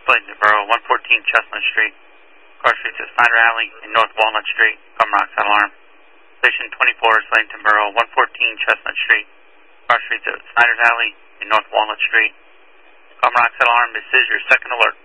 Sleddington Borough, 114 Chestnut Street. Car streets at Snyder Alley and North Walnut Street. Car monoxide alarm. Station 24, Sleddington Borough, 114 Chestnut Street. Car streets at Snyder's Alley and North Walnut Street. Car monoxide alarm. This is your second alert.